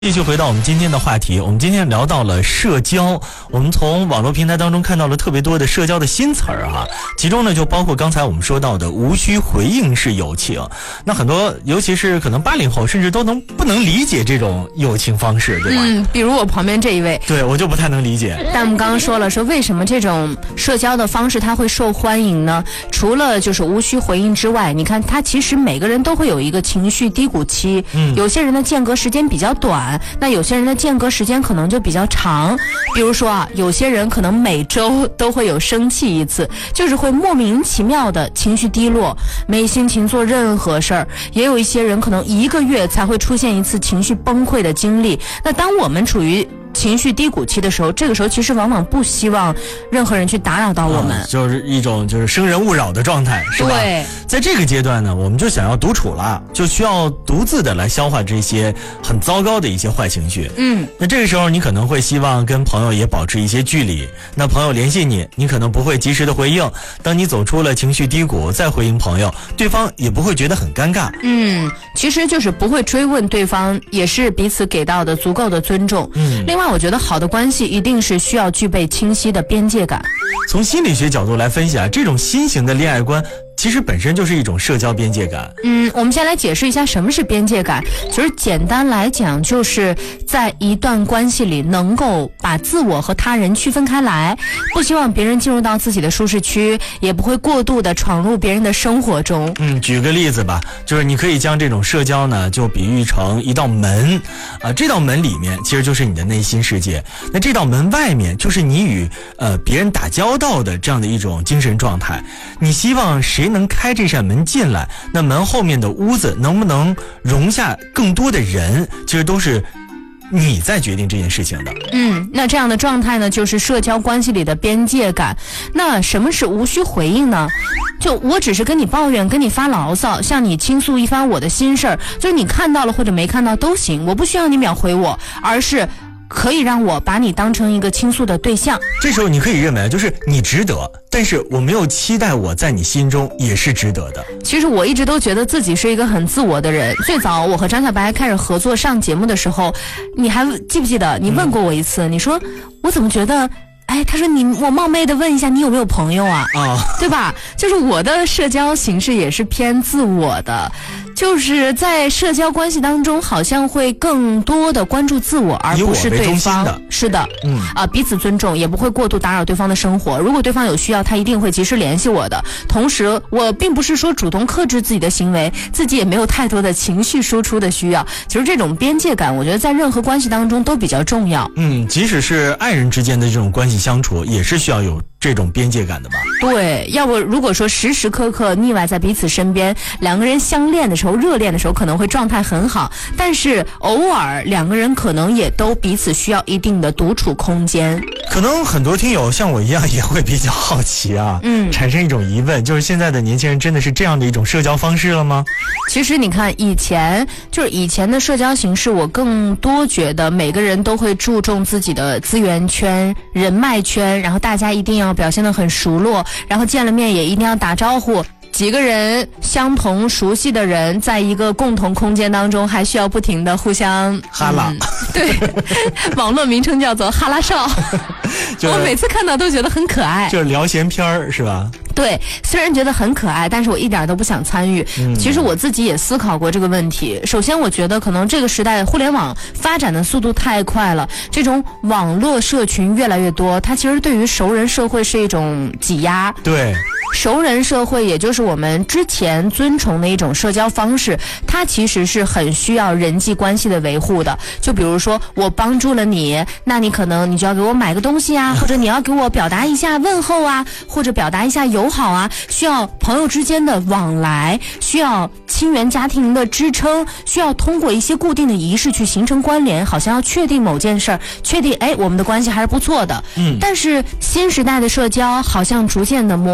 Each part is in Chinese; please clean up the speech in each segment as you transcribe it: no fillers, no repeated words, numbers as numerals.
继续回到我们今天的话题，我们今天聊到了社交，我们从网络平台当中看到了特别多的社交的新词儿哈，其中呢就包括刚才我们说到的无需回应式友情。那很多尤其是可能80后甚至都不能理解这种友情方式，对吧？ 比如我旁边这一位， 对，我就不太能理解。 但我们刚刚说了，说为什么这种社交的方式它会受欢迎呢？除了就是无需回应之外，你看它其实每个人都会有一个情绪低谷期，有些人的间隔时间比较短，那有些人的间隔时间可能就比较长。比如说啊，有些人可能每周都会有生气一次，就是会莫名其妙的情绪低落，没心情做任何事儿。也有一些人可能1个月才会出现一次情绪崩溃的经历。那当我们处于情绪低谷期的时候，这个时候其实往往不希望任何人去打扰到我们， 就是一种就是生人勿扰的状态，是吧？ 对， 在这个阶段呢，我们就想要独处了，就需要独自的来消化这些很糟糕的一些坏情绪。那这个时候你可能会希望跟朋友也保持一些距离，那朋友联系你，你可能不会及时的回应，当你走出了情绪低谷再回应朋友，对方也不会觉得很尴尬。 其实就是不会追问对方，也是彼此给到的足够的尊重。另外我觉得好的关系一定是需要具备清晰的边界感。 从心理学角度来分析啊，这种新型的恋爱观其实本身就是一种社交边界感。 我们先来解释一下什么是边界感。其实简单来讲，就是在一段关系里能够把自我和他人区分开来，不希望别人进入到自己的舒适区，也不会过度的闯入别人的生活中。 举个例子吧，就是你可以将这种社交呢就比喻成一道门啊，这道门里面其实就是你的内心世界，那这道门外面就是你与别人打交道的这样的一种精神状态。你希望谁能开这扇门进来，那门后面的屋子能不能容下更多的人，其实都是你在决定这件事情的。 那这样的状态呢，就是社交关系里的边界感。那什么是无需回应呢？就我只是跟你抱怨，跟你发牢骚，向你倾诉一番我的心事儿，就是你看到了或者没看到都行，我不需要你秒回我，而是可以让我把你当成一个倾诉的对象。 这时候你可以认为就是你值得，但是我没有期待我在你心中也是值得的。 其实我一直都觉得自己是一个很自我的人。最早我和张小白开始合作上节目的时候，你还记不记得你问过我一次，你说我怎么觉得他说我冒昧的问一下你有没有朋友啊？对吧？就是我的社交形式也是偏自我的，就是在社交关系当中好像会更多的关注自我，而不是对方。是的，彼此尊重，也不会过度打扰对方的生活。如果对方有需要，他一定会及时联系我的。同时我并不是说主动克制自己的行为，自己也没有太多的情绪输出的需要。其实这种边界感我觉得在任何关系当中都比较重要。 即使是爱人之间的这种关系相处，也是需要有这种边界感的吧？对， 要不如果说时时刻刻腻歪在彼此身边，两个人相恋的时候，热恋的时候可能会状态很好，但是偶尔两个人可能也都彼此需要一定的独处空间。 可能很多听友像我一样也会比较好奇啊，产生一种疑问，就是现在的年轻人真的是这样的一种社交方式了吗？ 其实你看以前的社交形式，我更多觉得每个人都会注重自己的资源圈、人脉圈，然后大家一定要表现得很熟络，然后见了面也一定要打招呼。几个人相同熟悉的人在一个共同空间当中，还需要不停的互相哈拉。 对，网络名称叫做哈拉少。我每次看到都觉得很可爱， 就是聊闲篇儿，是吧？ 对，虽然觉得很可爱，但是我一点都不想参与。其实我自己也思考过这个问题。首先我觉得可能这个时代互联网发展的速度太快了，这种网络社群越来越多，它其实对于熟人社会是一种挤压。 对， 熟人社会也就是我们之前尊崇的一种社交方式，它其实是很需要人际关系的维护的。就比如说我帮助了你，那你可能你就要给我买个东西啊，或者你要给我表达一下问候啊，或者表达一下友好啊，需要朋友之间的往来，需要亲缘家庭的支撑，需要通过一些固定的仪式去形成关联，好像要确定某件事儿，确定我们的关系还是不错的。但是新时代的社交好像逐渐的模糊了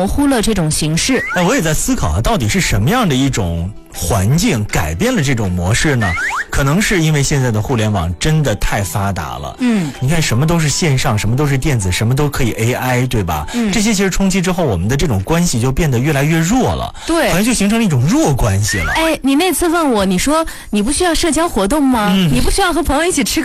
这种形式。 那我也在思考啊，到底是什么样的一种环境改变了这种模式呢？可能是因为现在的互联网真的太发达了。你看什么都是线上，什么都是电子，什么都可以 AI， 对吧？这些其实冲击之后，我们的这种关系就变得越来越弱了。 对， 好像就形成了一种弱关系了。 哎，你那次问我，你说你不需要社交活动吗？你不需要和朋友一起吃